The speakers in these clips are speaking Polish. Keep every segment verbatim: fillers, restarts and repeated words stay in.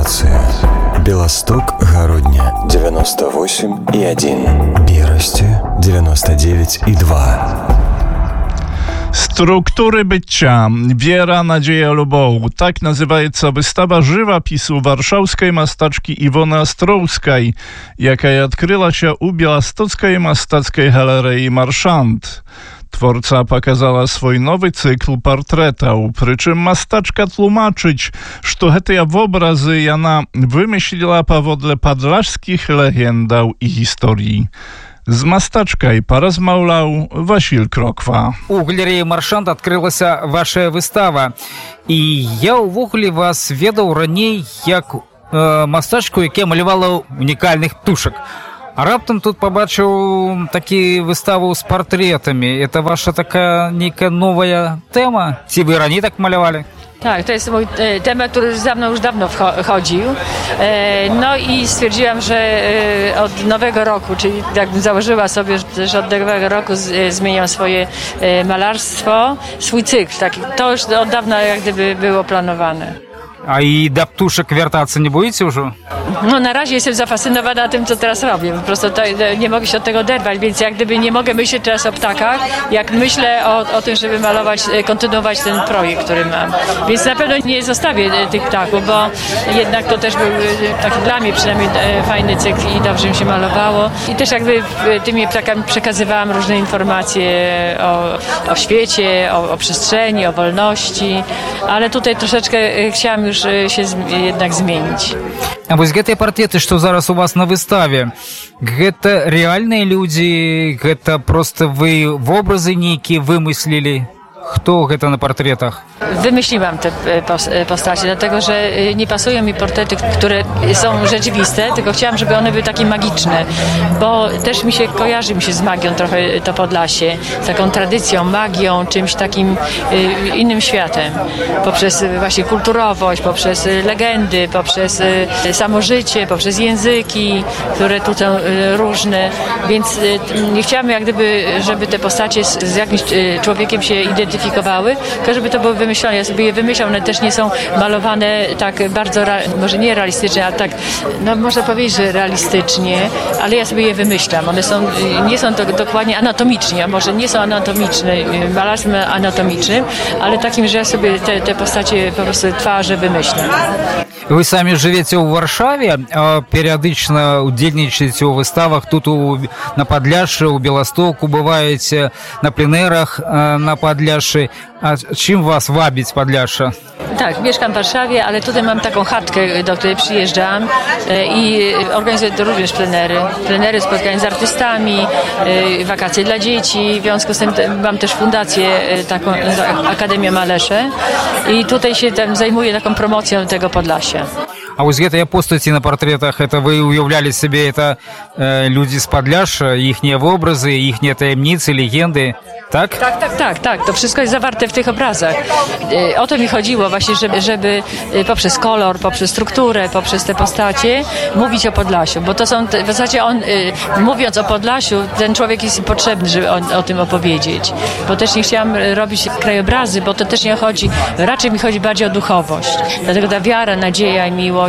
станция. Белосток, Городня девяносто восемь и один. Бирости девяносто девять и два. Struktury bycia, wiera, nadzieja, luboł. Tak nazywaється wystawa żywopisu warszawskiej mastaczki Iwony Ostrowskiej, jaka odkryła się u Białostockiej Mastackiej Galerii Marszant. Twórca pokazała swój nowy cykl portretów, przy czym mastaczka tłumaczyć, że te obrazy Jana wymyśliła powodle podlaszskich legendów i historii. Z Мастачкай поразмаўляў Васіль Кроква. У галереі Маршант адкрылася ваша выстава. І я ўвогуле вас ведаў раней як э, мастачку, якая малявала унікальных птушак. А раптам тут побачыў такі выставу з партрэтамі. Это ваша такая нейкая новая тэма? Ці вы раней tak малявалі? Tak, to jest mój e, temat, który za mną już dawno wchodził. E, no i stwierdziłam, że e, od nowego roku, czyli jakbym założyła sobie, że od nowego roku z, e, zmieniam swoje e, malarstwo, swój cykl. Taki, to już od dawna jak gdyby było planowane. A i do ptuszek wiertacy nie boicie już? No na razie jestem zafascynowana tym, co teraz robię. Po prostu to, nie mogę się od tego oderwać, więc jak gdyby nie mogę myśleć teraz o ptakach, jak myślę o, o tym, żeby malować, kontynuować ten projekt, który mam. Więc na pewno nie zostawię tych ptaków, bo jednak to też był taki dla mnie przynajmniej fajny cykl i dobrze mi się malowało. I też jakby tymi ptakami przekazywałam różne informacje o, o świecie, o, o przestrzeni, o wolności, ale tutaj troszeczkę chciałam już się jednak zmienić. А вось гэтыя партреты, што зараз у вас на выставе, гэта рэальныя людзі, гэта проста вы вобразы нейкія вымыслілі? Kto гэта na portretach? Wymyśliłam te postacie, dlatego że nie pasują mi portrety, które są rzeczywiste, tylko chciałam, żeby one były takie magiczne, bo też mi się kojarzy mi się z magią trochę to Podlasie, z taką tradycją, magią, czymś takim innym światem. Poprzez właśnie kulturowość, poprzez legendy, poprzez samo życie, poprzez języki, które tu są różne, więc nie chciałam jak gdyby, żeby te postacie z jakimś człowiekiem się identyfikowały, tylko żeby to było wymyślone. Ja sobie je wymyślam, one też nie są malowane tak bardzo, może nie realistycznie, ale tak, no można powiedzieć, że realistycznie, ale ja sobie je wymyślam. One są, nie są to dokładnie anatomicznie, a może nie są anatomiczne, malarstwem anatomicznym, ale takim, że ja sobie te, te postacie po prostu twarzy wymyślam. Вы самі жывеце ў Варшаве, а перыядычна удзельнічаеце ў выставах тут у, на Падляшшы, у Беластоку, бываеце на пленэрах на Падляшшы. A czym was wabić Podlasie? Tak, mieszkam w Warszawie, ale tutaj mam taką chatkę, do której przyjeżdżam i organizuję również plenery. Plenery, spotkania z artystami, wakacje dla dzieci. W związku z tym mam też fundację, taką Akademia Malesze i tutaj się tam zajmuję taką promocją tego Podlasia. А вот гэтыя постаці на партретах, это вы уяўлялі себе, это э, люди z Podlasia, ихние образы, ихние таемницы, легенdy, tak? Tak, tak, tak, tak. To wszystko jest zawarte w tych obrazach. O to mi chodziło właśnie, żeby, żeby poprzez kolor, poprzez strukturę, poprzez te postacie mówić o Podlasiu, bo to są, w zasadzie on, mówiąc o Podlasiu, ten człowiek jest potrzebny, żeby o, o tym opowiedzieć. Bo też nie chciałam robić krajobrazy, bo to też nie chodzi, raczej mi chodzi bardziej o duchowość. Dlatego ta wiara, nadzieja i miłość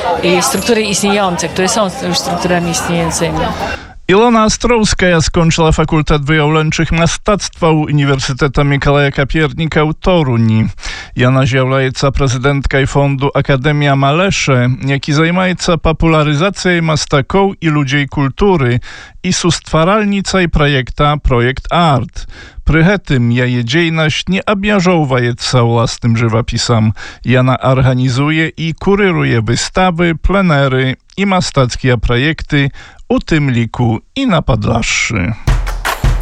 i struktury istniejące, które są już strukturami istniejącymi. Ilona Ostrowska skończyła Fakultet Wyjawlęczych Mastactwa Uniwersytetu Mikołaja Kopiernika w Toruni. Jana zjawляется prezydentka fondu Akademia Malesze, jaki zajmuje popularyzacją mastaków i ludzi kultury i sustwaralnica i projekta Projekt Art. Przy tym jej dziejność nie objażowajeca własnym żywopisem. Jana organizuje i kuryruje wystawy, plenery i mastackie projekty, u tym liku i na Podlaszy.